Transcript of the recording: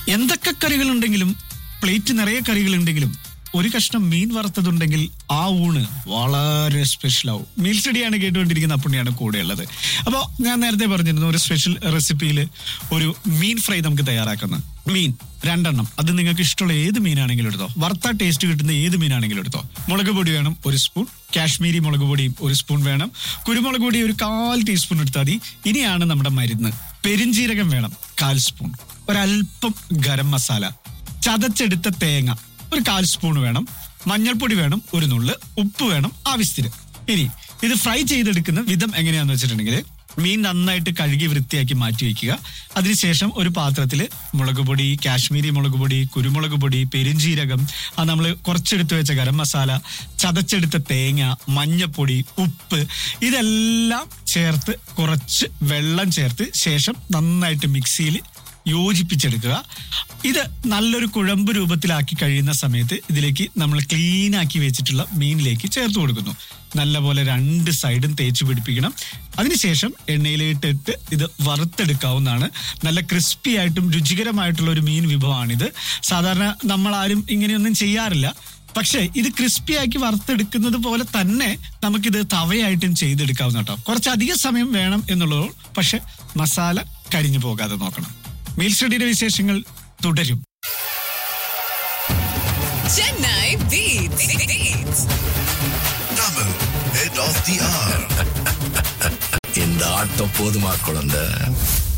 എന്തൊക്കെ കറികളുണ്ടെങ്കിലും, പ്ലേറ്റ് നിറയെ കറികളുണ്ടെങ്കിലും, ഒരു കഷ്ണം മീൻ വറുത്തതുണ്ടെങ്കിൽ ആ ഊണ് വളരെ സ്പെഷ്യലാവും. മീൽ സ്റ്റഡിയാണ് കേട്ടുകൊണ്ടിരിക്കുന്ന അപ്പുണ്ണിയാണ് കൂടെയുള്ളത്. അപ്പോൾ ഞാൻ നേരത്തെ പറഞ്ഞിരുന്നു, ഒരു സ്പെഷ്യൽ റെസിപ്പിയിൽ ഒരു മീൻ ഫ്രൈ നമുക്ക് തയ്യാറാക്കുന്നത്. മീൻ 2 എണ്ണം, അത് നിങ്ങൾക്ക് ഇഷ്ടമുള്ള ഏത് മീനാണെങ്കിലും എടുത്തോ. വറുത്ത ടേസ്റ്റ് കിട്ടുന്ന ഏത് മീനാണെങ്കിലും എടുത്തോ. മുളക് പൊടി വേണം 1 സ്പൂൺ, കാശ്മീരി മുളക് പൊടിയും 1 സ്പൂൺ വേണം. കുരുമുളക് പൊടി ഒരു 1/4 ടീസ്പൂൺ എടുത്താൽ മതി. ഇനിയാണ് നമ്മുടെ മരുന്ന്. പെരിഞ്ജീരകം വേണം 1/4 സ്പൂൺ, ഒരൽപ്പം ഗരം മസാല, ചതച്ചെടുത്ത തേങ്ങ ഒരു 1/4 സ്പൂൺ വേണം, മഞ്ഞൾപ്പൊടി വേണം 1 നുള്ള്, ഉപ്പ് വേണം ആവശ്യത്തിന്. ഇനി ഇത് ഫ്രൈ ചെയ്തെടുക്കുന്ന വിധം എങ്ങനെയാന്ന് വെച്ചിട്ടുണ്ടെങ്കിൽ, മീൻ നന്നായിട്ട് കഴുകി വൃത്തിയാക്കി മാറ്റി വയ്ക്കുക. അതിനുശേഷം ഒരു പാത്രത്തിൽ മുളക് പൊടി, കാശ്മീരി മുളക് പൊടി, കുരുമുളക് പൊടി, പെരിഞ്ജീരകം, അത് നമ്മൾ കുറച്ചെടുത്ത് വെച്ച ഗരം മസാല, ചതച്ചെടുത്ത തേങ്ങ, മഞ്ഞൾപ്പൊടി, ഉപ്പ്, ഇതെല്ലാം ചേർത്ത് കുറച്ച് വെള്ളം ചേർത്ത് ശേഷം നന്നായിട്ട് മിക്സിയിൽ യോജിപ്പിച്ചെടുക്കുക. ഇത് നല്ലൊരു കുഴമ്പ് രൂപത്തിലാക്കി കഴിയുന്ന സമയത്ത് ഇതിലേക്ക് നമ്മൾ ക്ലീൻ ആക്കി വെച്ചിട്ടുള്ള മീനിലേക്ക് ചേർത്ത് കൊടുക്കുന്നു. നല്ലപോലെ 2 സൈഡും തേച്ച് പിടിപ്പിക്കണം. അതിനുശേഷം എണ്ണയിലിട്ടിട്ട് ഇത് വറുത്തെടുക്കാവുന്നതാണ്. നല്ല ക്രിസ്പി ആയിട്ടും രുചികരമായിട്ടുള്ള ഒരു മീൻ വിഭവമാണിത്. സാധാരണ നമ്മൾ ആരും ഇങ്ങനെയൊന്നും ചെയ്യാറില്ല. പക്ഷേ ഇത് ക്രിസ്പി ആക്കി വറുത്തെടുക്കുന്നത് പോലെ തന്നെ നമുക്കിത് തവയായിട്ടും ചെയ്തെടുക്കാവുന്ന കേട്ടോ. കുറച്ചധികം സമയം വേണം എന്നുള്ളൂ, പക്ഷെ മസാല കരിഞ്ഞു പോകാതെ നോക്കണം. മീൽ സ്റ്റഡിയുടെ വിശേഷങ്ങൾ തുടരും. Chennai Beats. Tamil Head of the Hour. இந்த ஆட்டம் போதுமா குழந்தை?